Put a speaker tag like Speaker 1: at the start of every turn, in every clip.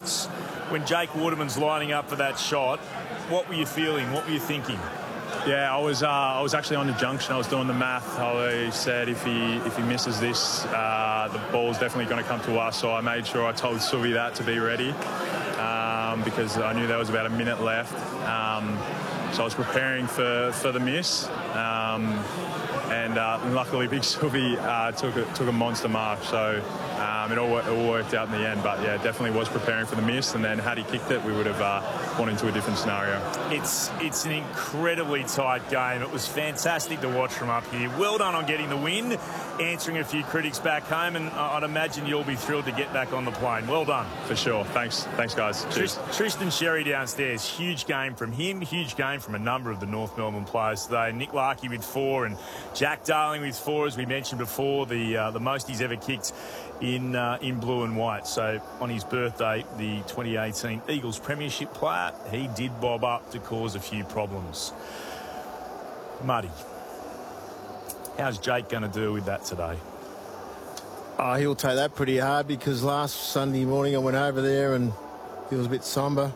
Speaker 1: shots. When Jake Waterman's lining up for that shot, what were you feeling? What were you thinking?
Speaker 2: Yeah, I was actually on the junction. I was doing the math. I said if he misses this, the ball's definitely going to come to us. So I made sure I told Suvi that to be ready because I knew there was about a minute left. So I was preparing for the miss. And luckily Big Suvi took a monster mark. So it all worked out in the end. But, yeah, definitely was preparing for the miss. And then had he kicked it, we would have gone into a different scenario.
Speaker 1: It's an incredibly tight game. It was fantastic to watch from up here. Well done on getting the win, answering a few critics back home. And I'd imagine you'll be thrilled to get back on the plane. Well done.
Speaker 2: For sure. Thanks, guys. Cheers.
Speaker 1: Tristan Sherry downstairs. Huge game from him. Huge game from a number of the North Melbourne players today. Nick Larkey with 4 and Jack Darling with 4, as we mentioned before, the most he's ever kicked in blue and white. So on his birthday, the 2018 Eagles Premiership player, he did bob up to cause a few problems. Muddy, how's Jake going to deal with that today?
Speaker 3: He'll take that pretty hard because last Sunday morning I went over there and he was a bit sombre.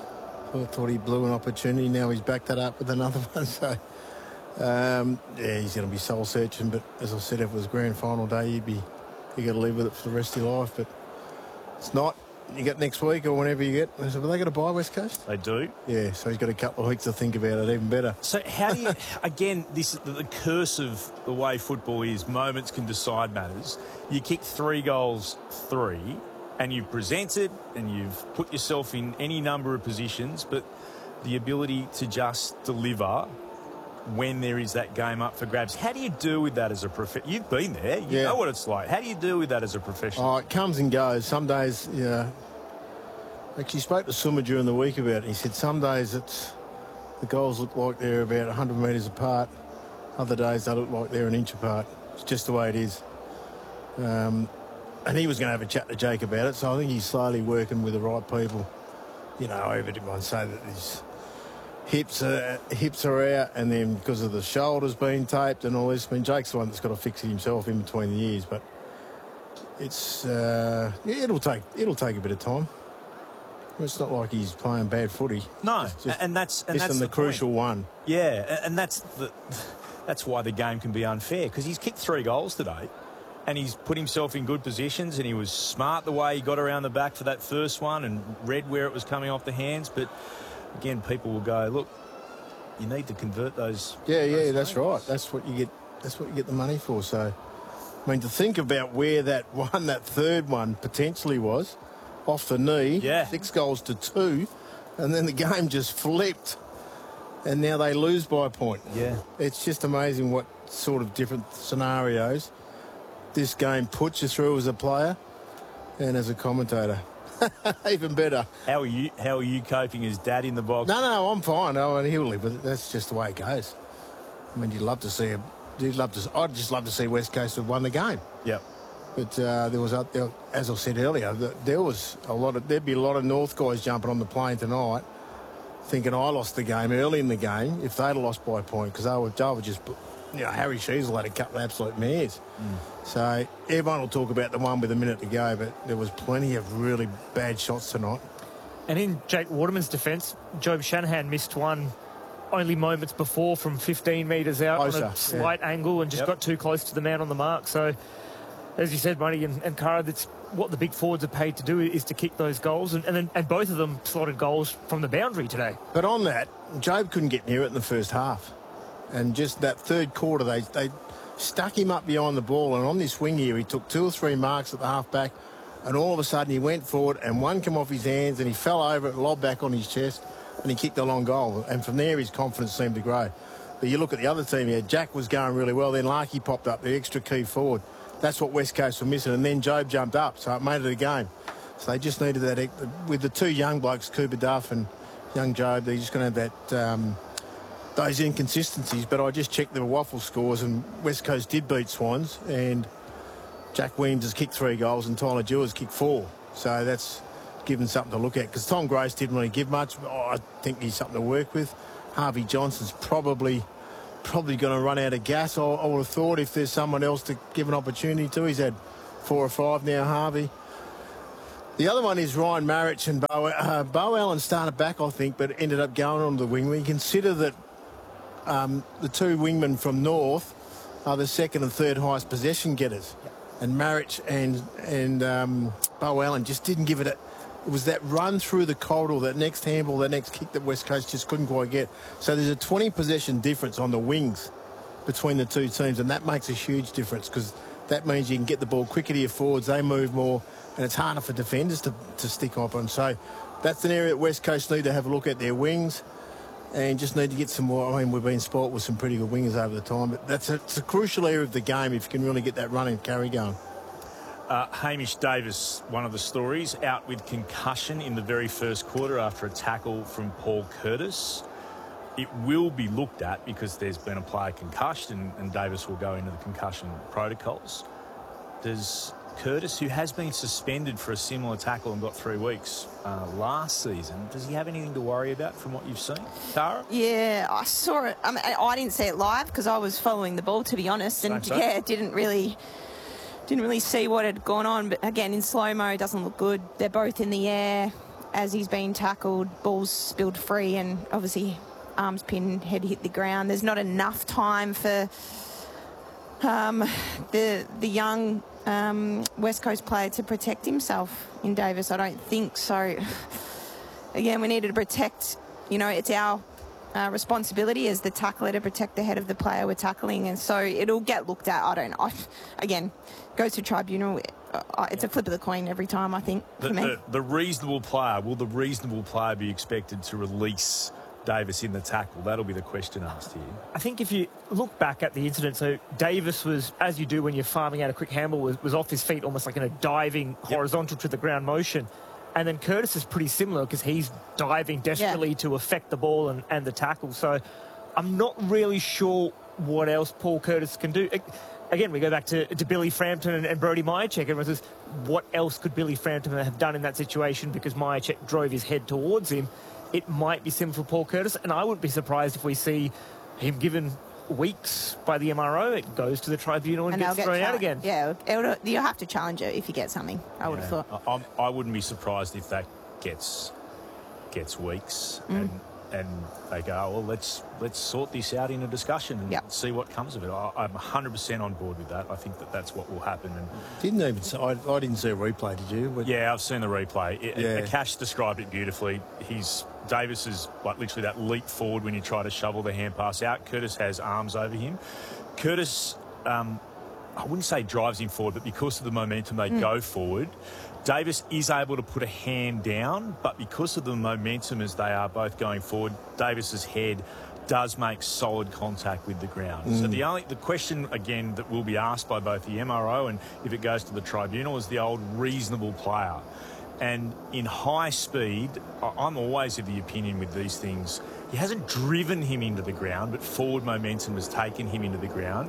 Speaker 3: I thought he blew an opportunity. Now he's backed that up with another one. So, yeah, he's going to be soul searching. But as I said, if it was grand final day, you got to live with it for the rest of your life. But it's not. You get next week or whenever you get. Have they got to buy West Coast?
Speaker 1: They do.
Speaker 3: Yeah, so he's got a couple of weeks to think about it, even better.
Speaker 1: So how do you, again, this is the curse of the way football is, moments can decide matters. You kick 3 goals, and you've presented and you've put yourself in any number of positions, but the ability to just deliver when there is that game up for grabs. How do you deal with that as a professional? You've been there. You know what it's like. How do you deal with that as a professional?
Speaker 3: Oh, it comes and goes. Some days, actually spoke to Summer during the week about it. He said some days the goals look like they're about 100 metres apart. Other days they look like they're an inch apart. It's just the way it is. And he was going to have a chat to Jake about it, so I think he's slowly working with the right people. I didn't want to say that his hips are out, and then because of the shoulders being taped and all this. I mean, Jake's the one that's got to fix it himself in between the years, but it's it'll take a bit of time. It's not like he's playing bad footy.
Speaker 1: No, and that's
Speaker 3: the crucial one.
Speaker 1: Yeah, and that's why the game can be unfair, because he's kicked 3 goals today. And he's put himself in good positions, and he was smart the way he got around the back for that first one and read where it was coming off the hands. But, again, people will go, look, you need to convert those.
Speaker 3: Yeah, that's right. That's what you get the money for. So, I mean, to think about where that third one potentially was, off the knee, 6 goals to 2, and then the game just flipped, and now they lose by a point.
Speaker 1: Yeah.
Speaker 3: It's just amazing what sort of different scenarios this game puts you through as a player and as a commentator. Even better.
Speaker 1: How are you coping as dad in the box?
Speaker 3: No, I'm fine. He'll live with it. That's just the way it goes. I mean, I'd just love to see West Coast have won the game.
Speaker 1: Yep.
Speaker 3: But there was, as I said earlier, there'd be a lot of North guys jumping on the plane tonight thinking I lost the game early in the game if they'd lost by a point, because they were just, Harry Sheasel had a couple of absolute mares. So everyone will talk about the one with a minute to go, but there was plenty of really bad shots tonight.
Speaker 4: And in Jake Waterman's defence, Job Shanahan missed one only moments before from 15 metres out on a slight angle and just got too close to the man on the mark. So, as you said, Monty and Cara, that's what the big forwards are paid to do, is to kick those goals. And both of them slotted goals from the boundary today.
Speaker 3: But on that, Job couldn't get near it in the first half. And just that third quarter, they stuck him up behind the ball. And on this wing here, he took 2 or 3 marks at the half-back. And all of a sudden, he went forward and one came off his hands and he fell over it, lobbed back on his chest, and he kicked a long goal. And from there, his confidence seemed to grow. But you look at the other team here, Jack was going really well. Then Larkey popped up, the extra key forward. That's what West Coast were missing. And then Job jumped up, so it made it a game. So they just needed that. With the 2 young blokes, Cooper Duff and young Job, they're just going to have that those inconsistencies. But I just checked the waffle scores, and West Coast did beat Swans, and Jack Williams has kicked 3 goals and Tyler Dewars kicked 4. So that's given something to look at, because Tom Grace didn't really give much. I think he's something to work with. Harvey Johnson's probably going to run out of gas, I would have thought, if there's someone else to give an opportunity to. He's had 4 or 5 now, Harvey. The other one is Ryan Marich and Bo Allen started back, I think, but ended up going on the wing. When you consider that the two wingmen from North are the second and third highest possession getters. Yep. And Marich and Bo Allen just didn't give it it was that run through the corridor, that next handball, that next kick that West Coast just couldn't quite get. So there's a 20 possession difference on the wings between the two teams, and that makes a huge difference because that means you can get the ball quicker to your forwards, they move more, and it's harder for defenders to stick up on. So that's an area that West Coast need to have a look at their wings and just need to get some more. I mean, we've been spoilt with some pretty good wingers over the time, but it's a crucial area of the game if you can really get that run and carry going.
Speaker 1: Hamish Davis, one of the stories, out with concussion in the very first quarter after a tackle from Paul Curtis. It will be looked at because there's been a player concussed and Davis will go into the concussion protocols. Does Curtis, who has been suspended for a similar tackle and got 3 weeks last season, does he have anything to worry about from what you've seen, Tara?
Speaker 5: Yeah, I saw it. I mean, I didn't see it live because I was following the ball, to be honest, and didn't really see what had gone on. But again, in slow-mo, it doesn't look good. They're both in the air as he's being tackled. Ball's spilled free and obviously arms pinned, head hit the ground. There's not enough time for the young West Coast player to protect himself in Davis. I don't think so. Again, we needed to protect, it's our responsibility as the tackler to protect the head of the player we're tackling, and so it'll get looked at. I don't know. Again, goes to tribunal. It's a flip of the coin every time, I think, for me.
Speaker 1: The reasonable player, will the reasonable player be expected to release Davis in the tackle? That'll be the question asked here.
Speaker 4: I think if you look back at the incident, so Davis was, as you do when you're farming out a quick handball, was off his feet almost like in a diving horizontal to the ground motion. And then Curtis is pretty similar because he's diving desperately to affect the ball and the tackle. So I'm not really sure what else Paul Curtis can do. Again, we go back to Billy Frampton and Brody Myercheck. Everyone says, what else could Billy Frampton have done in that situation because Myercheck drove his head towards him? It might be similar for Paul Curtis, and I wouldn't be surprised if we see him given weeks by the MRO. It goes to the tribunal and gets thrown out again.
Speaker 5: Yeah, you'll have to challenge it if you get something, I would have thought.
Speaker 1: I wouldn't be surprised if that gets weeks and they go, well, let's sort this out in a discussion and see what comes of it. I'm 100% on board with that. I think that's what will happen. And
Speaker 3: I didn't see a replay, did you?
Speaker 1: Yeah, I've seen the replay. Akash described it beautifully. Davis is like literally that leap forward when you try to shovel the hand pass out. Curtis has arms over him. Curtis, I wouldn't say drives him forward, but because of the momentum, they go forward. Davis is able to put a hand down, but because of the momentum as they are both going forward, Davis's head does make solid contact with the ground. So the question, again, that will be asked by both the MRO and if it goes to the tribunal is the old reasonable player. And in high speed, I'm always of the opinion with these things, he hasn't driven him into the ground, but forward momentum has taken him into the ground.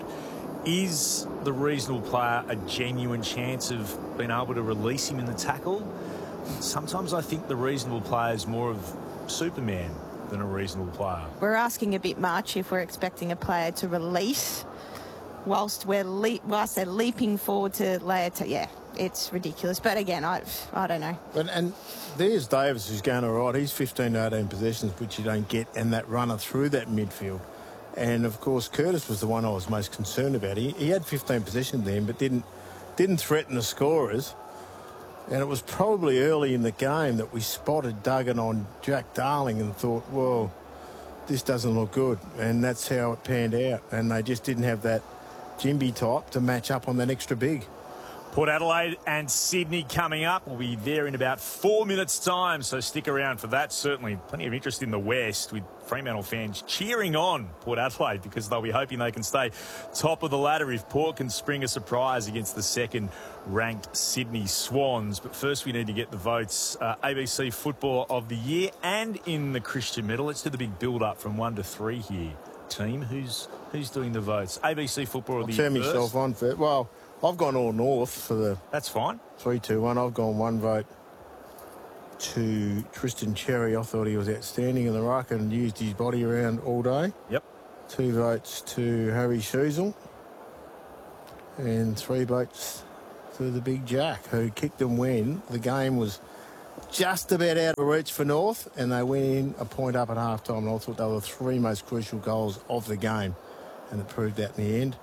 Speaker 1: Is the reasonable player a genuine chance of being able to release him in the tackle? Sometimes I think the reasonable player is more of Superman than a reasonable player.
Speaker 5: We're asking a bit much if we're expecting a player to release whilst they're leaping forward to layer to... Yeah, it's ridiculous. But again, I don't know.
Speaker 3: And there's Davis who's going all right. He's 15 to 18 possessions, which you don't get, and that runner through that midfield. And, of course, Curtis was the one I was most concerned about. He had 15 possessions then, but didn't threaten the scorers. And it was probably early in the game that we spotted Duggan on Jack Darling and thought, well, this doesn't look good. And that's how it panned out. And they just didn't have that Jimby type to match up on that extra big.
Speaker 1: Port Adelaide and Sydney coming up. We'll be there in about 4 minutes' time, so stick around for that. Certainly plenty of interest in the West with Fremantle fans cheering on Port Adelaide because they'll be hoping they can stay top of the ladder if Port can spring a surprise against the second-ranked Sydney Swans. But first we need to get the votes. ABC Footballer of the Year and in the Christian Medal. Let's do the big build-up from 1 to 3 here. Team, who's doing the votes? ABC Footballer of the Year
Speaker 3: Turn myself on for it. Well, I've gone all North for the...
Speaker 1: That's fine.
Speaker 3: 3-2-1. I've gone one vote to Tristan Cherry. I thought he was outstanding in the ruck and used his body around all day.
Speaker 1: Yep.
Speaker 3: 2 votes to Harry Sheasel. And 3 votes to the big Jack, who kicked them when the game was just about out of reach for North, and they went in a point up at half-time, and I thought they were the 3 most crucial goals of the game, and it proved that in the end.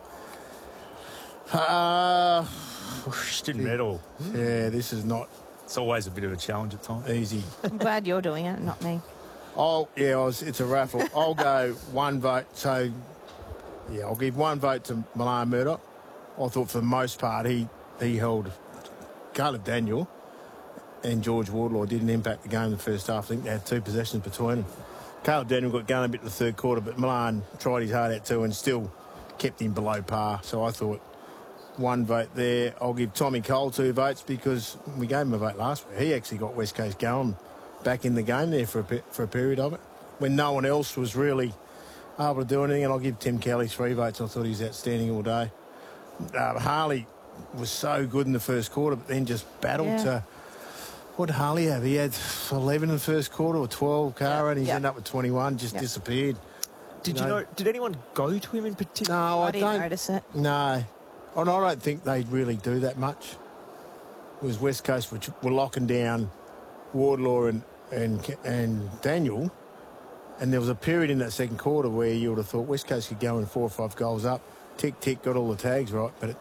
Speaker 1: Didn't medal.
Speaker 3: Yeah, this is not...
Speaker 1: It's always a bit of a challenge at times.
Speaker 3: Easy.
Speaker 5: I'm glad you're doing it, not me.
Speaker 3: It's a raffle. I'll go 1 vote. So, yeah, I'll give 1 vote to Milan Murdoch. I thought for the most part he held Caleb Daniel and George Wardlaw didn't impact the game in the first half. I think they had 2 possessions between them. Caleb Daniel got going a bit in the third quarter, but Milan tried his heart out too and still kept him below par. So I thought 1 vote there. I'll give Tommy Cole 2 votes because we gave him a vote last week. He actually got West Coast going back in the game there for a period of it when no one else was really able to do anything. And I'll give Tim Kelly 3 votes. I thought he was outstanding all day. Harley was so good in the first quarter, but then just battled to... What did Harley have? He had 11 in the first quarter or 12, Cara, and he's ended up with 21, just disappeared.
Speaker 4: Did you know? Did anyone go to him in particular?
Speaker 3: No,
Speaker 5: I didn't notice it.
Speaker 3: No. And I don't think they really do that much. It was West Coast which were locking down Wardlaw and Daniel, and there was a period in that second quarter where you would have thought West Coast could go in 4 or 5 goals up. Tick, got all the tags right, but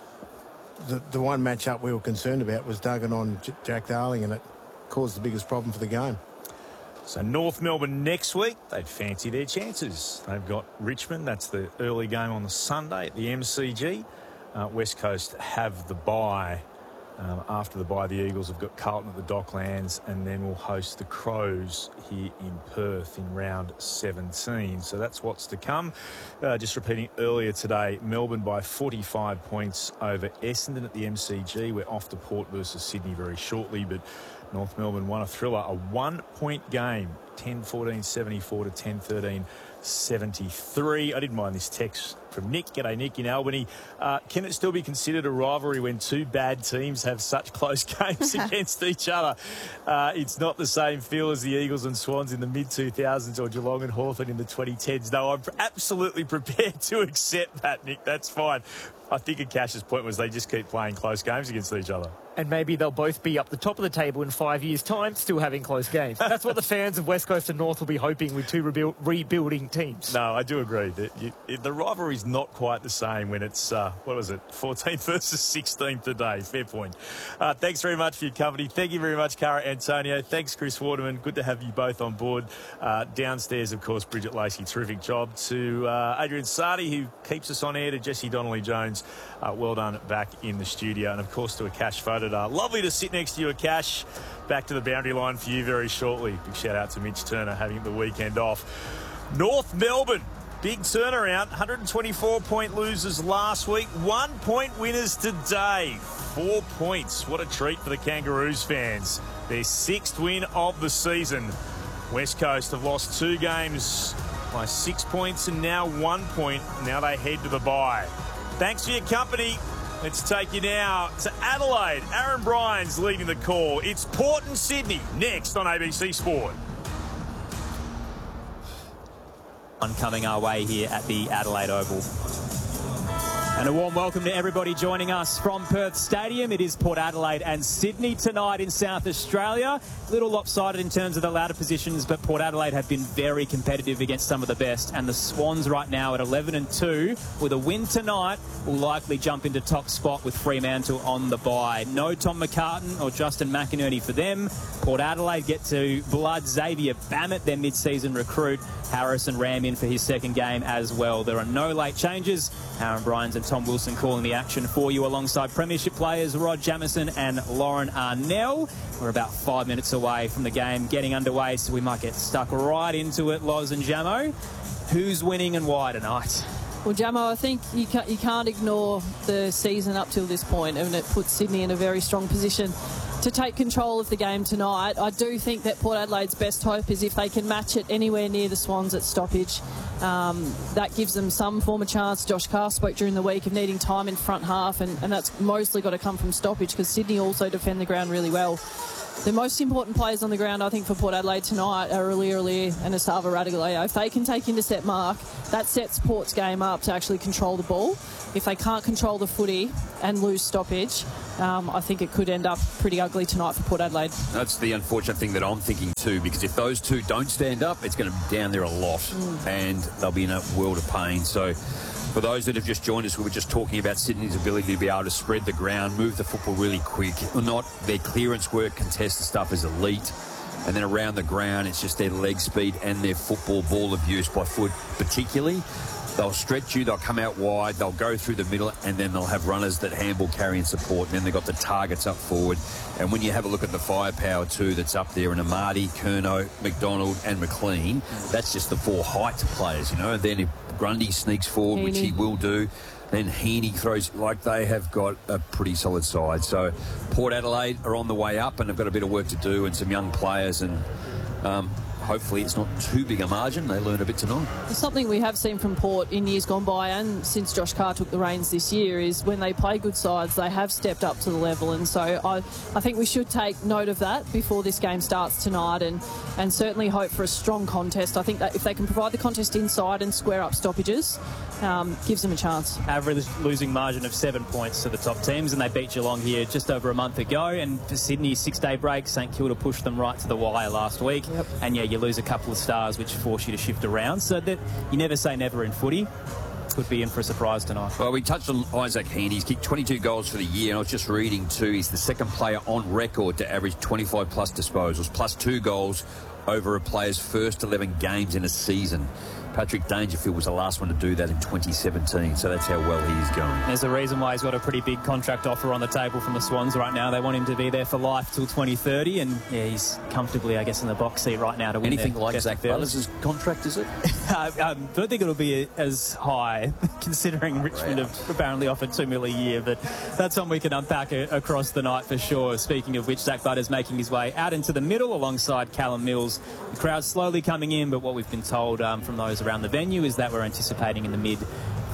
Speaker 3: the one match-up we were concerned about was Duggan on Jack Darling, and it caused the biggest problem for the game.
Speaker 1: So North Melbourne next week, they'd fancy their chances. They've got Richmond. That's the early game on the Sunday at the MCG. West Coast have the bye. After the bye, the Eagles have got Carlton at the Docklands, and then we'll host the Crows here in Perth in round 17. So that's what's to come. Just repeating earlier today, Melbourne by 45 points over Essendon at the MCG. We're off to Port versus Sydney very shortly, but North Melbourne won a thriller, a 1-point game, 10-14, 74 to 10-13, 73. I didn't mind this text from Nick. G'day, Nick in Albany. Can it still be considered a rivalry when 2 bad teams have such close games against each other? It's not the same feel as the Eagles and Swans in the mid-2000s or Geelong and Hawthorn in the 2010s. No, I'm absolutely prepared to accept that, Nick. That's fine. I think Akash's point was they just keep playing close games against each other.
Speaker 4: And maybe they'll both be up the top of the table in 5 years' time, still having close games. That's what the fans of West Coast and North will be hoping with 2 rebuilding teams.
Speaker 1: No, I do agree. The rivalry's not quite the same when it's, 14th versus 16th today. Fair point. Thanks very much for your company. Thank you very much, Cara Antonio. Thanks, Chris Waterman. Good to have you both on board. Downstairs, of course, Bridget Lacey. Terrific job. To Adrian Sardi, who keeps us on air, to Jesse Donnelly-Jones. Well done back in the studio. And, of course, to Akash Fodor. Lovely to sit next to you, Akash. Back to the boundary line for you very shortly. Big shout out to Mitch Turner having the weekend off. North Melbourne, big turnaround. 124-point losers last week. 1-point winners today. 4 points. What a treat for the Kangaroos fans. Their 6th win of the season. West Coast have lost 2 games by 6 points and now 1 point. Now they head to the bye. Thanks for your company. Let's take you now to Adelaide. Aaron Bryans leading the call. It's Port and Sydney next on ABC Sport.
Speaker 6: One coming our way here at the Adelaide Oval. And a warm welcome to everybody joining us from Perth Stadium. It is Port Adelaide and Sydney tonight in South Australia. A little lopsided in terms of the ladder positions, but Port Adelaide have been very competitive against some of the best. And the Swans right now at 11-2 with a win tonight will likely jump into top spot with Fremantle on the bye. No Tom McCartan or Justin McInerney for them. Port Adelaide get to blood Xavier Bammett, their mid-season recruit. Harrison Ram in for his 2nd game as well. There are no late changes. Aaron Bryans and Tom Wilson calling the action for you alongside premiership players Rod Jamieson and Lauren Arnell. We're about 5 minutes away from the game getting underway, so we might get stuck right into it. Loz and Jamo, who's winning and why tonight?
Speaker 7: Well, Jamo, I think you can't ignore the season up till this point, and it puts Sydney in a very strong position to take control of the game tonight. I do think that Port Adelaide's best hope is if they can match it anywhere near the Swans at stoppage. That gives them some form of chance. Josh Carr spoke during the week of needing time in front half, and that's mostly got to come from stoppage because Sydney also defend the ground really well. The most important players on the ground, I think, for Port Adelaide tonight are Aliir and Esava Radigaleo. If they can take intercept mark, that sets Port's game up to actually control the ball. If they can't control the footy and lose stoppage, I think it could end up pretty ugly tonight for Port Adelaide.
Speaker 8: That's the unfortunate thing that I'm thinking too, because if those two don't stand up, it's going to be down there a lot and they'll be in a world of pain. So for those that have just joined us, we were just talking about Sydney's ability to be able to spread the ground, move the football really quick. Or not, their clearance work, contested stuff is elite. And then around the ground, it's just their leg speed and their football ball of use by foot particularly. They'll stretch you, they'll come out wide, they'll go through the middle, and then they'll have runners that handball, carry and support. And then they've got the targets up forward. And when you have a look at the firepower too that's up there, and Amadi, Curnow, McDonald and McLean, that's just the 4 height players, you know. And then if Grundy sneaks forward, which he will do, then Heaney throws, like, they have got a pretty solid side. So Port Adelaide are on the way up and have got a bit of work to do and some young players, and hopefully it's not too big a margin. They learn a bit tonight.
Speaker 7: Something we have seen from Port in years gone by, and since Josh Carr took the reins this year, is when they play good sides, they have stepped up to the level. And so I think we should take note of that before this game starts tonight, and certainly hope for a strong contest. I think that if they can provide the contest inside and square up stoppages, gives them a chance.
Speaker 6: Average losing margin of 7 points to the top teams, and they beat Geelong here just over a month ago. And for Sydney's 6-day break, St Kilda pushed them right to the wire last week.
Speaker 7: Yep.
Speaker 6: And yeah, you lose a couple of stars, which force you to shift around. So that you never say never in footy. Could be in for a surprise tonight.
Speaker 8: Well, we touched on Isaac Heaney. He's kicked 22 goals for the year, and I was just reading too, he's the second player on record to average 25 plus disposals, plus 2 goals over a player's first 11 games in a season. Patrick Dangerfield was the last one to do that in 2017, so that's how well he is going.
Speaker 6: There's a reason why he's got a pretty big contract offer on the table from the Swans right now. They want him to be there for life till 2030, and yeah, he's comfortably, I guess, in the box seat right now to win.
Speaker 8: Anything like Zach Butters' contract, is it?
Speaker 6: I don't think it'll be as high, considering Richmond have apparently offered $2 million a year, but that's something we can unpack across the night for sure. Speaking of which, Zach Butters making his way out into the middle alongside Callum Mills. The crowd's slowly coming in, but what we've been told from those around the venue is that we're anticipating in the mid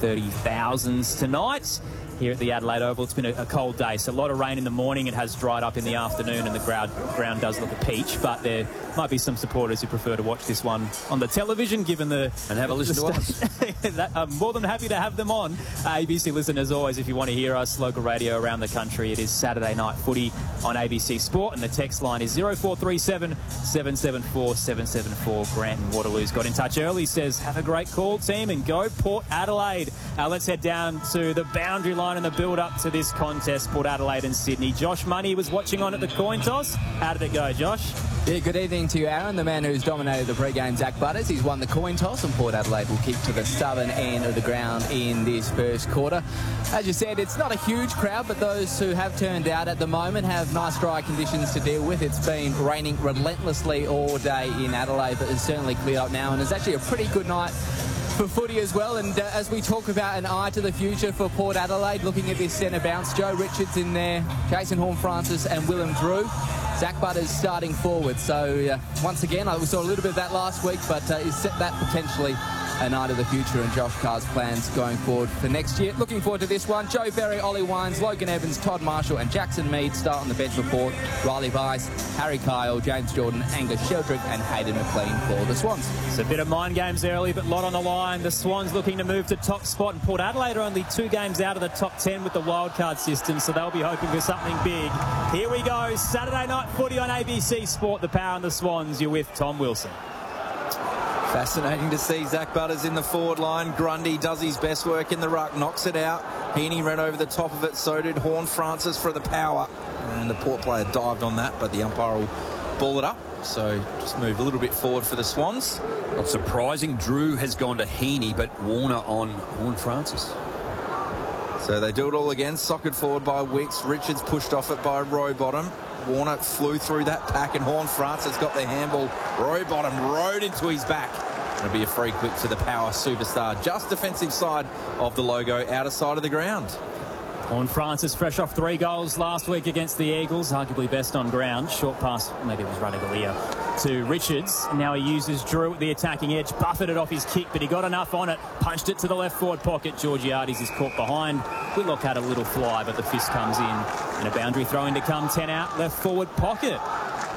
Speaker 6: 30,000s tonight here at the Adelaide Oval. It's been a cold day, so a lot of rain in the morning. It has dried up in the afternoon, and the ground does look a peach, but there might be some supporters who prefer to watch this one on the television, given the...
Speaker 8: And have a listen to us.
Speaker 6: I'm more than happy to have them on. ABC listen, as always, if you want to hear us, local radio around the country. It is Saturday Night Footy on ABC Sport, and the text line is 0437 774 774. Grant and Waterloo's got in touch early, says, have a great call, team, and go Port Adelaide. Let's head down to the boundary line and the build-up to this contest, Port Adelaide and Sydney. Josh Money was watching on at the coin toss. How did it go, Josh?
Speaker 9: Yeah, good evening to you, Aaron. The man who's dominated the pre-game, Zach Butters. He's won the coin toss, and Port Adelaide will kick to the southern end of the ground in this first quarter. As you said, it's not a huge crowd, but those who have turned out at the moment have nice dry conditions to deal with. It's been raining relentlessly all day in Adelaide, but it's certainly cleared up now, and it's actually a pretty good night for footy as well. And as we talk about an eye to the future for Port Adelaide, looking at this centre bounce, Joe Richards in there, Jason Horne-Francis and Willem Drew. Zach Butters starting forward. So once again, we saw a little bit of that last week, but is that potentially an eye to the future and Josh Carr's plans going forward for next year. Looking forward to this one. Joe Berry, Ollie Wines, Logan Evans, Todd Marshall and Jackson Mead start on the bench for Port. Riley Bice, Harry Kyle, James Jordan, Angus Sheldrick and Hayden McLean for the Swans.
Speaker 6: It's a bit of mind games early, but a lot on the line. The Swans looking to move to top spot, and Port Adelaide are only 2 games out of the top 10 with the wildcard system, so they'll be hoping for something big. Here we go, Saturday Night Footy on ABC Sport, the Power and the Swans. You're with Tom Wilson.
Speaker 10: Fascinating to see Zach Butters in the forward line. Grundy does his best work in the ruck, knocks it out. Heaney ran over the top of it, so did Horne-Francis for the power. And the Port player dived on that, but the umpire will ball it up. So just move a little bit forward for the Swans.
Speaker 8: Not surprising, Drew has gone to Heaney, but Warner on Horne-Francis.
Speaker 10: So they do it all again. Socked forward by Wicks. Richards pushed off it by Rowbottom. Warner flew through that pack, and Horne-Francis got the handball. Rowbottom rode into his back. It'll be a free kick to the Power superstar. Just defensive side of the logo, outer side of the ground.
Speaker 6: Horne-Francis fresh off 3 goals last week against the Eagles, arguably best on ground. Short pass, maybe it was Radigaleo, to Richards. Now he uses Drew at the attacking edge, buffeted off his kick, but he got enough on it, punched it to the left forward pocket. Georgiades is caught behind. Whitlock had a little fly, but the fist comes in. And a boundary throw in to come, 10 out, left forward pocket.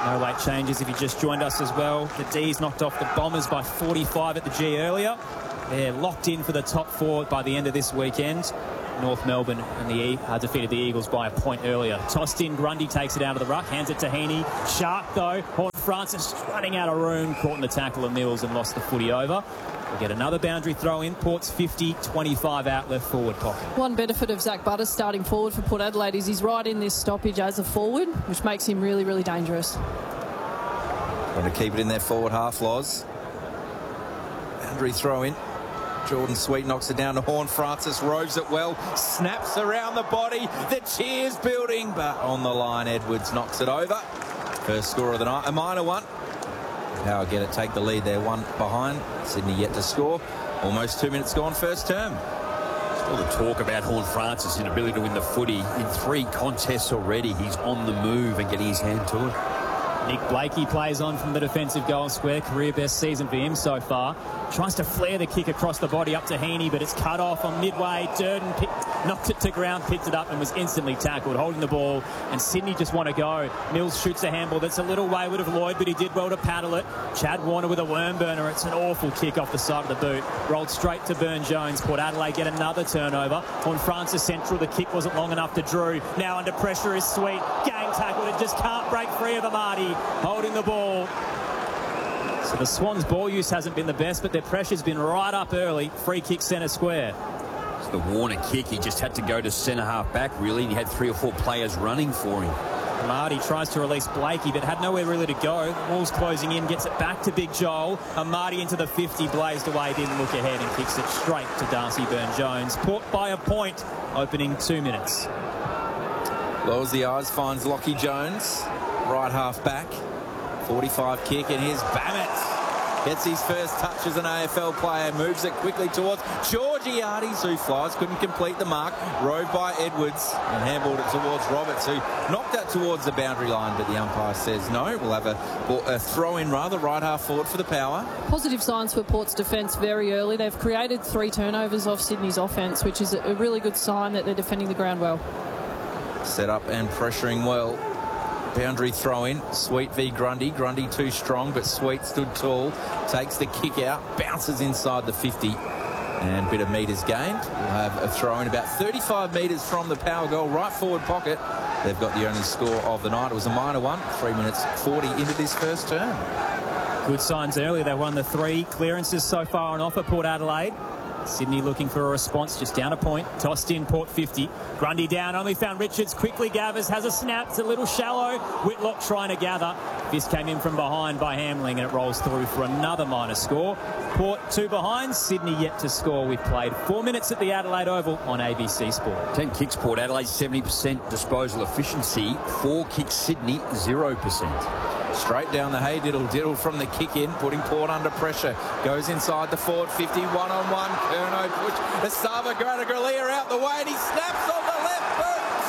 Speaker 6: No late changes if you just joined us as well. The D's knocked off the Bombers by 45 at the G earlier. They're locked in for the top 4 by the end of this weekend. North Melbourne and defeated the Eagles by a point earlier. Tossed in, Grundy takes it out of the ruck, hands it to Heaney. Sharp though, Horne-Francis running out of room, caught in the tackle of Mills and lost the footy over. We'll get another boundary throw in. Port's 50, 25 out left forward pocket.
Speaker 7: One benefit of Zach Butters starting forward for Port Adelaide is he's right in this stoppage as a forward, which makes him really, really dangerous.
Speaker 10: Want to keep it in their forward half, Loz. Boundary throw in. Jordan Sweet knocks it down to Horne-Francis, roves it well, snaps around the body, the cheers building, but on the line Edwards knocks it over. First score of the night, a minor one. Power get it, take the lead there, one behind. Sydney yet to score. Almost 2 minutes gone, first term.
Speaker 8: All the talk about Horne-Francis' inability to win the footy. In 3 contests already, he's on the move and getting his hand to it.
Speaker 6: Nick Blakey plays on from the defensive goal square. Career best season for him so far. Tries to flare the kick across the body up to Heaney, but it's cut off on midway. Durden knocked it to ground, picked it up and was instantly tackled, holding the ball. And Sydney just want to go. Mills shoots a handball that's a little wayward of Lloyd, but he did well to paddle it. Chad Warner with a worm burner. It's an awful kick off the side of the boot. Rolled straight to Burn-Jones. Port Adelaide get another turnover. Horne-Francis central. The kick wasn't long enough to Drew. Now under pressure is Sweet. Game tackled. It just can't break free of Amati. Holding the ball. So the Swans' ball use hasn't been the best, but their pressure's been right up early. Free kick centre square.
Speaker 8: It's the Warner kick. He just had to go to centre half back, really, and he had 3 or 4 players running for him.
Speaker 6: Amati tries to release Blakey, but had nowhere really to go. The ball's closing in, gets it back to Big Joel. Amati into the 50, blazed away, didn't look ahead and kicks it straight to Darcy Burn-Jones. Port by a point, opening 2 minutes.
Speaker 10: Lowers the eyes, finds Lockie Jones, right half back. 45 kick, and here's Bammett. Gets his first touch as an AFL player, moves it quickly towards Georgiades, who flies, couldn't complete the mark, rode by Edwards and handballed it towards Roberts, who knocked that towards the boundary line, but the umpire says no. We'll have a throw-in, right half forward for the Power.
Speaker 7: Positive signs for Port's defence very early. They've created 3 turnovers off Sydney's offence, which is a really good sign that they're defending the ground well.
Speaker 10: Set up and pressuring well. Boundary throw in. Sweet v Grundy. Grundy too strong, but Sweet stood tall. Takes the kick out. Bounces inside the 50. And a bit of metres gained. We'll have a throw in about 35 metres from the Power goal. Right forward pocket. They've got the only score of the night. It was a minor one. 3 minutes 40 into this first term.
Speaker 6: Good signs early. They won the 3 clearances so far on offer, Port Adelaide. Sydney looking for a response, just down a point. Tossed in, Port 50. Grundy down, only found Richards. Quickly gathers, has a snap. It's a little shallow. Whitlock trying to gather. This came in from behind by Hamling, and it rolls through for another minor score. Port 2 behind, Sydney yet to score. We've played 4 minutes at the Adelaide Oval on ABC Sport.
Speaker 8: 10 kicks, Port Adelaide, 70% disposal efficiency. 4 kicks, Sydney, 0%.
Speaker 10: Straight down the Haydiddle from the kick in, putting Port under pressure. Goes inside the forward 50, one-on-one. Curnow push. Esava Granaglia out the way, and he snaps on the left boot.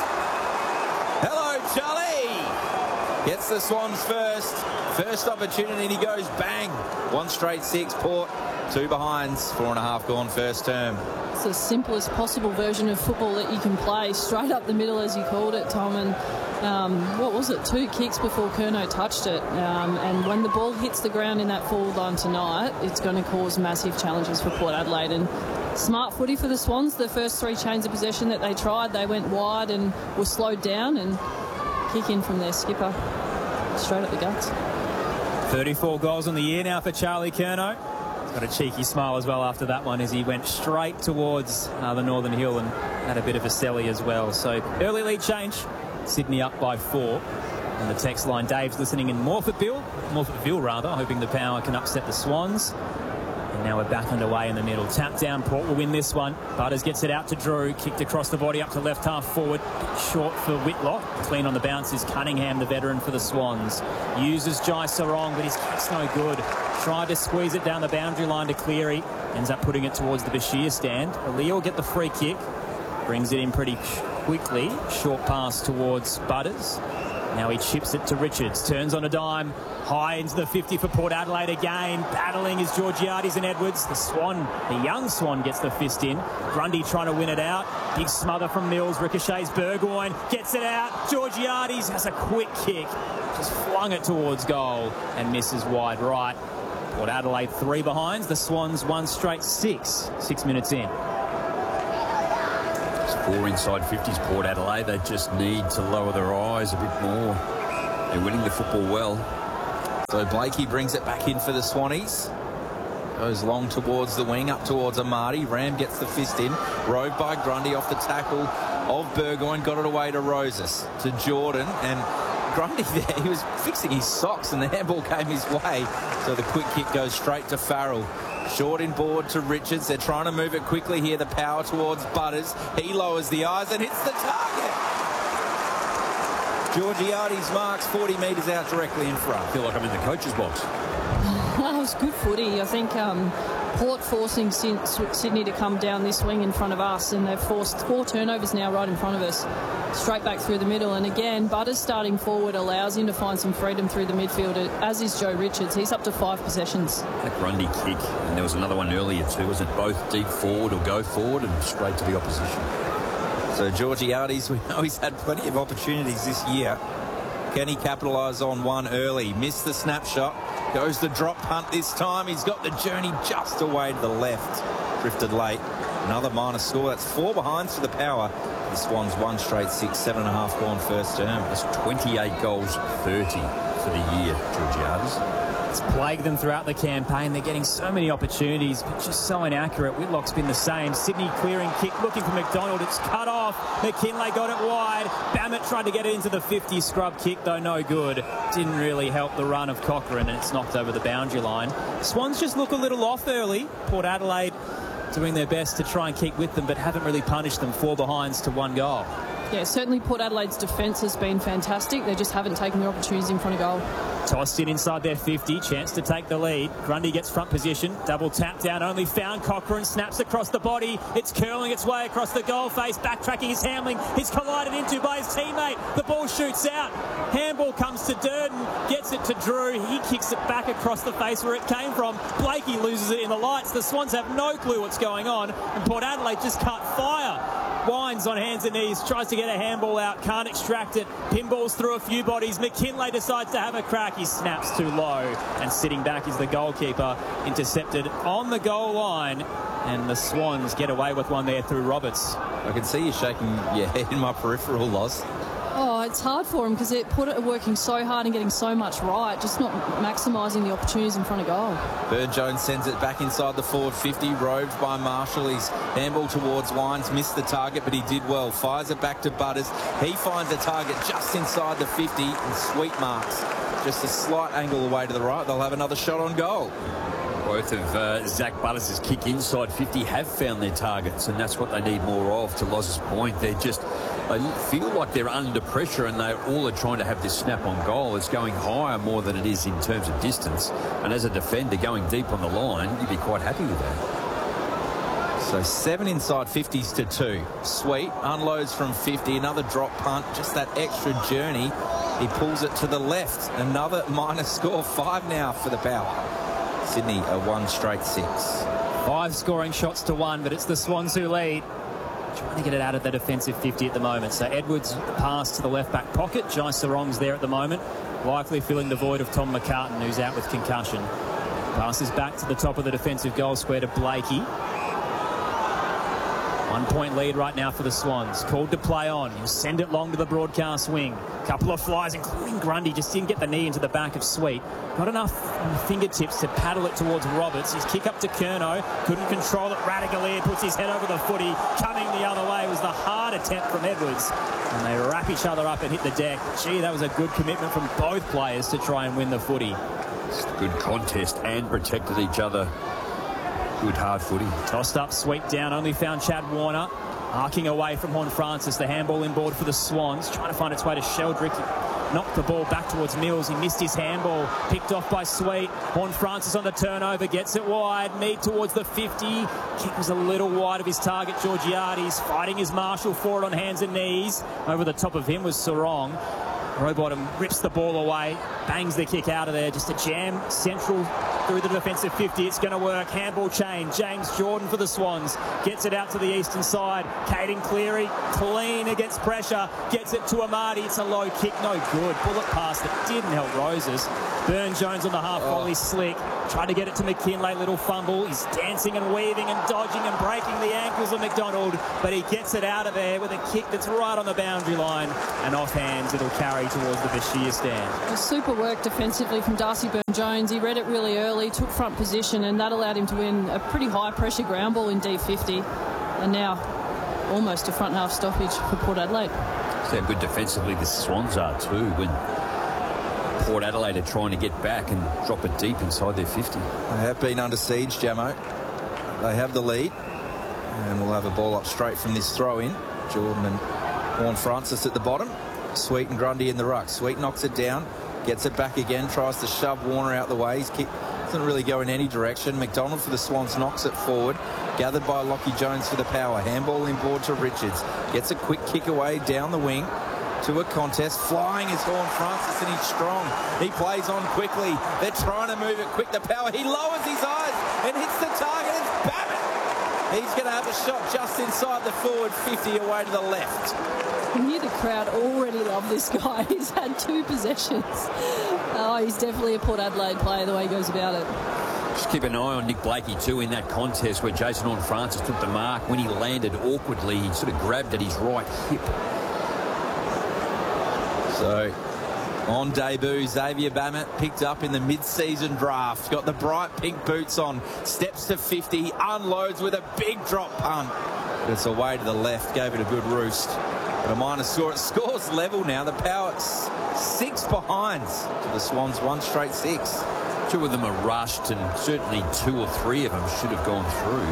Speaker 10: Hello, Charlie. Gets the Swans first. First opportunity, and he goes bang. 1 straight 6, Port. 2 behinds, 4.5 gone first term.
Speaker 7: It's the simplest possible version of football that you can play. Straight up the middle, as you called it, Tom. And what was it? 2 kicks before Curnow touched it. And when the ball hits the ground in that forward line tonight, it's going to cause massive challenges for Port Adelaide. And smart footy for the Swans. The first 3 chains of possession that they tried, they went wide and were slowed down, and kick in from their skipper straight at the guts.
Speaker 6: 34 goals on the year now for Charlie Curnow. Got a cheeky smile as well after that one as he went straight towards the Northern Hill and had a bit of a selly as well. So early lead change. Sydney up by 4. On the text line, Dave's listening in Morphettville, hoping the Power can upset the Swans. And now we're back underway in the middle. Tap down, Port will win this one. Butters gets it out to Drew. Kicked across the body up to left half forward. Short for Whitlock. Clean on the bounce is Cunningham, the veteran for the Swans. Uses Jai Sarong, but his kick's no good. Tried to squeeze it down the boundary line to Cleary. Ends up putting it towards the Bashir stand. Leo will get the free kick. Brings it in pretty quickly. Short pass towards Butters. Now he chips it to Richards, turns on a dime, high into the 50 for Port Adelaide again. Battling is Georgiades and Edwards. The young Swan gets the fist in. Grundy trying to win it out. Big smother from Mills, ricochets Burgoyne, gets it out. Georgiades has a quick kick, just flung it towards goal and misses wide right. Port Adelaide 3 behind. The Swans 1 straight 6 minutes in.
Speaker 8: 4 inside 50s, Port Adelaide. They just need to lower their eyes a bit more. They're winning the football well.
Speaker 10: So Blakey brings it back in for the Swannies. Goes long towards the wing, up towards Amati. Ram gets the fist in. Rove by Grundy off the tackle of Burgoyne. Got it away to Roses, to Jordan. And Grundy there, he was fixing his socks and the handball came his way. So the quick kick goes straight to Farrell. Short in board to Richards. They're trying to move it quickly here. The power towards Butters. He lowers the eyes and hits the target. Georgiades marks 40 metres out directly in front.
Speaker 8: I feel like I'm in the coach's box.
Speaker 7: That was good footy. I think Port forcing Sydney to come down this wing in front of us, and they've forced 4 turnovers now right in front of us. Straight back through the middle, and again Butters starting forward allows him to find some freedom through the midfield, as is Joe Richards. He's up to 5 possessions.
Speaker 8: That Grundy kick, and there was another one earlier too. Was it both deep forward or go forward and straight to the opposition?
Speaker 10: So Georgiades, we know he's had plenty of opportunities this year. Can he capitalise on one early? Missed the snapshot. Goes the drop punt this time. He's got the journey just away to the left. Drifted late. Another minor score. That's 4 behinds for the Power. The Swans 1 straight 6, 7.5 gone first term.
Speaker 8: That's 28 goals, 30 for the year, Georgiades.
Speaker 6: It's plagued them throughout the campaign. They're getting so many opportunities, but just so inaccurate. Whitlock's been the same. Sydney clearing kick, looking for McDonald. It's cut off. McKinlay got it wide. Bammett tried to get it into the 50. Scrub kick, though, no good. Didn't really help the run of Cochrane, and it's knocked over the boundary line. Swans just look a little off early. Port Adelaide doing their best to try and keep with them, but haven't really punished them. 4 behinds to 1 goal.
Speaker 7: Yeah, certainly Port Adelaide's defence has been fantastic. They just haven't taken their opportunities in front of goal.
Speaker 6: Tossed in inside their 50, chance to take the lead. Grundy gets front position, double tap down, only found Cochrane, snaps across the body. It's curling its way across the goal face, backtracking his handling. He's collided into by his teammate. The ball shoots out. Handball comes to Durden, gets it to Drew. He kicks it back across the face where it came from. Blakey loses it in the lights. The Swans have no clue what's going on, and Port Adelaide just cut fire. Winds on hands and knees, tries to get a handball out, can't extract it. Pinballs through a few bodies. McKinlay decides to have a crack. He snaps too low, and sitting back is the goalkeeper. Intercepted on the goal line, and the Swans get away with one there through Roberts.
Speaker 10: I can see you shaking your head in my peripheral, Loz.
Speaker 7: Oh, it's hard for him because it Port are working so hard and getting so much right, just not maximising the opportunities in front of goal.
Speaker 10: Burne-Jones sends it back inside the forward 50, roved by Marshall. He's handball towards Wines, missed the target, but he did well. Fires it back to Butters. He finds a target just inside the 50, and sweet marks. Just a slight angle away to the right. They'll have another shot on goal.
Speaker 8: Both of Zach Butters' kick inside 50 have found their targets, and that's what they need more of. To Loz's point, they feel like they're under pressure, and they all are trying to have this snap on goal. It's going higher more than it is in terms of distance, and as a defender going deep on the line, you'd be quite happy with that.
Speaker 10: So 7 inside 50s to 2. Sweet unloads from 50, another drop punt, just that extra journey. He pulls it to the left. Another minor score, 5 now for the Power. Sydney a 1 straight 6.
Speaker 6: 5 scoring shots to 1, but it's the Swans who lead. Trying to get it out of the defensive 50 at the moment. So Edwards pass to the left back pocket. Jai Sarong's there at the moment, likely filling the void of Tom McCartan, who's out with concussion. Passes back to the top of the defensive goal square to Blakey. 1 point lead right now for the Swans. Called to play on. He'll send it long to the broadcast wing. Couple of flies, including Grundy. Just didn't get the knee into the back of Sweet. Got enough on the fingertips to paddle it towards Roberts. His kick up to Curnow. Couldn't control it. Radicalier puts his head over the footy. Coming the other way was the hard attempt from Edwards. And they wrap each other up and hit the deck. Gee, that was a good commitment from both players to try and win the footy.
Speaker 8: Good contest and protected each other. Good hard footy.
Speaker 6: Tossed up, Sweet down. Only found Chad Warner. Arcing away from Horne-Francis. The handball inboard for the Swans. Trying to find its way to Sheldrick. Knocked the ball back towards Mills. He missed his handball. Picked off by Sweet. Horne-Francis on the turnover. Gets it wide. Mead towards the 50. Kick was a little wide of his target, Georgiades. Fighting his Marshall for it on hands and knees. Over the top of him was Sarong. Rowbottom rips the ball away, bangs the kick out of there. Just a jam central through the defensive 50. It's going to work. Handball chain. James Jordan for the Swans. Gets it out to the eastern side. Caden Cleary, clean against pressure. Gets it to Amadi. It's a low kick. No good. Bullet pass that didn't help Roses. Burn Jones on the half volley, slick. Tried to get it to McKinlay. Little fumble. He's dancing and weaving and dodging and breaking the ankles of McDonald. But he gets it out of there with a kick that's right on the boundary line. And off hands, it'll carry towards the Bashir stand.
Speaker 7: Super work defensively from Darcy Byrne-Jones. He read it really early, took front position, and that allowed him to win a pretty high-pressure ground ball in D50. And now almost a front-half stoppage for Port Adelaide.
Speaker 8: See how good defensively the Swans are too when Port Adelaide are trying to get back and drop it deep inside their 50.
Speaker 10: They have been under siege, Jamo. They have the lead. And we'll have a ball up straight from this throw-in. Jordan and Horne-Francis at the bottom. Sweet and Grundy in the ruck. Sweet knocks it down, gets it back again, tries to shove Warner out the way. His kick doesn't really go in any direction. McDonald for the Swans knocks it forward. Gathered by Lockie Jones for the power. Handball inboard to Richards. Gets a quick kick away down the wing to a contest. Flying is Horne-Francis, and he's strong. He plays on quickly. They're trying to move it quick. The power. He lowers his eyes and hits the target. It's Babbitt. He's going to have a shot just inside the forward 50 away to the left.
Speaker 7: I knew the crowd already love this guy. He's had 2 possessions. Oh, he's definitely a Port Adelaide player the way he goes about it.
Speaker 8: Just keep an eye on Nick Blakey too in that contest where Jason Horne-Francis took the mark. When he landed awkwardly, he sort of grabbed at his right hip. So, on debut, Xavier Babbitt picked up in the mid-season draft. Got the bright pink boots on. Steps to 50. Unloads with a big drop punt. But it's away to the left. Gave it a good roost. But a minor score. It scores level now. The Power 6 behinds to the Swans 1 straight 6. 2 of them are rushed, and certainly 2 or 3 of them should have gone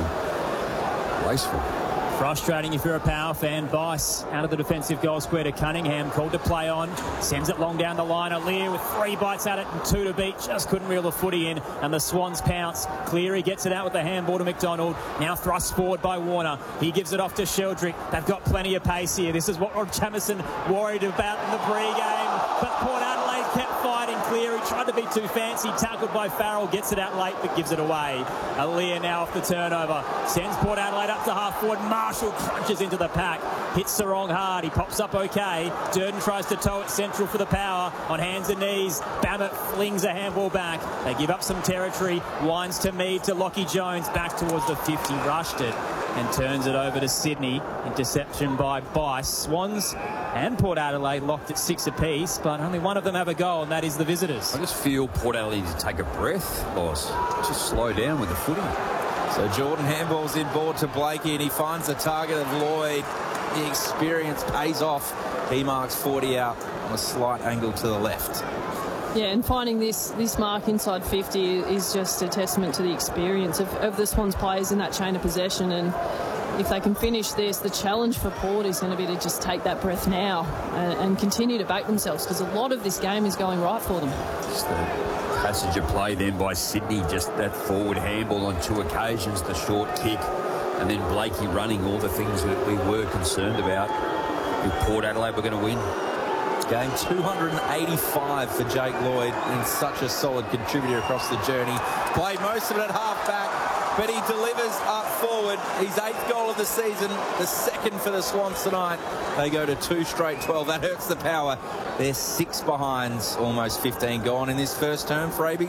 Speaker 8: through. Wasteful.
Speaker 6: Frustrating if you're a Power fan. Bice out of the defensive goal square to Cunningham, called to play on. Sends it long down the line. Aliir with 3 bites at it and 2 to beat. Just couldn't reel the footy in, and the Swans pounce. Cleary gets it out with the handball to McDonald. Now thrust forward by Warner. He gives it off to Sheldrick. They've got plenty of pace here. This is what Rod Jamieson worried about in the pre-game. But Port Adelaide kept fighting. Cleary tried to be too fancy. Tackled by Farrell. Gets it out late, but gives it away. Aliir now off the turnover. Sends Port Adelaide up to half forward. Marshall crunches into the pack. Hits Sarong hard. He pops up okay. Durden tries to tow it central for the Power. On hands and knees. Babbitt flings a handball back. They give up some territory. Winds to Mead to Lockie Jones. Back towards the 50. Rushed it and turns it over to Sydney. Interception by Bice. Swans and Port Adelaide locked at 6 apiece, but only one of them have a goal, and that is the visitors.
Speaker 8: I just feel Port Adelaide to take a breath, boss. Just slow down with the footy.
Speaker 10: So Jordan handballs inboard to Blakey, and he finds the target of Lloyd. The experience pays off. He marks 40 out on a slight angle to the left.
Speaker 7: Yeah, and finding this mark inside 50 is just a testament to the experience of the Swans players in that chain of possession. And if they can finish this, the challenge for Port is going to be to just take that breath now and continue to back themselves, because a lot of this game is going right for them.
Speaker 8: Just the passage of play then by Sydney, just that forward handball on 2 occasions, the short kick, and then Blakey running, all the things that we were concerned about. If Port Adelaide were going to win.
Speaker 10: Game 285 for Jake Lloyd, and such a solid contributor across the journey. Played most of it at half-back, but he delivers up forward. His 8th goal of the season, the 2nd for the Swans tonight. They go to 2 straight 12. That hurts the Power. They're 6 behinds, almost 15 gone in this first term for AB